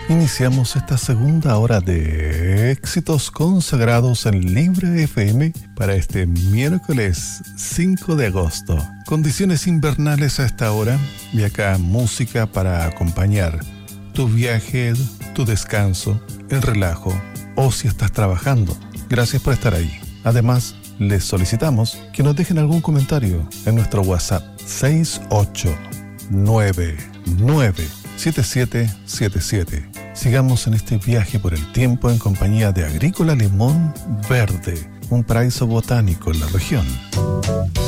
Iniciamos esta segunda hora de éxitos consagrados en Libre FM para este miércoles 5 de agosto. Condiciones invernales a esta hora y acá música para acompañar tu viaje, tu descanso, el relajo o si estás trabajando. Gracias por estar ahí. Además, les solicitamos que nos dejen algún comentario en nuestro WhatsApp 68997777. Sigamos en este viaje por el tiempo en compañía de Agrícola Limón Verde, un paraíso botánico en la región.